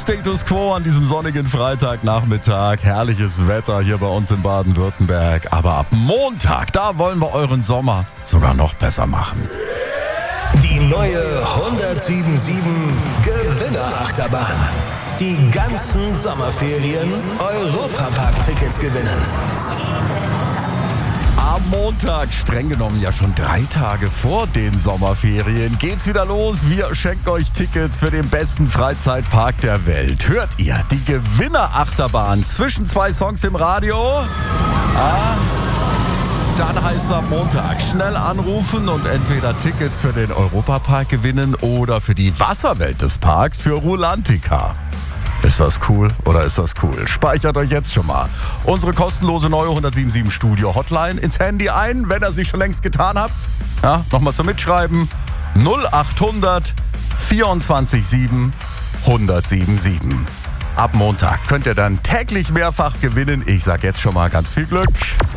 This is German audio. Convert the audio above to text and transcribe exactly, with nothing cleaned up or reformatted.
Status Quo an diesem sonnigen Freitagnachmittag. Herrliches Wetter hier bei uns in Baden-Württemberg. Aber ab Montag, da wollen wir euren Sommer sogar noch besser machen. Die neue hundertsieben Gewinner-Achterbahn. Die ganzen Sommerferien Europapark-Tickets gewinnen. Am Montag, streng genommen ja schon drei Tage vor den Sommerferien, geht's wieder los. Wir schenken euch Tickets für den besten Freizeitpark der Welt. Hört ihr die Gewinner-Achterbahn zwischen zwei Songs im Radio? Ah, dann heißt es am Montag schnell anrufen und entweder Tickets für den Europapark gewinnen oder für die Wasserwelt des Parks für Rulantica. Ist das cool oder ist das cool? Speichert euch jetzt schon mal unsere kostenlose neue hundertsiebenundsiebzig Studio Hotline ins Handy ein, wenn ihr es nicht schon längst getan habt. Ja, nochmal zum Mitschreiben. null achthundert vierundzwanzig sieben hundertsiebenundsiebzig. Ab Montag könnt ihr dann täglich mehrfach gewinnen. Ich sag jetzt schon mal ganz viel Glück.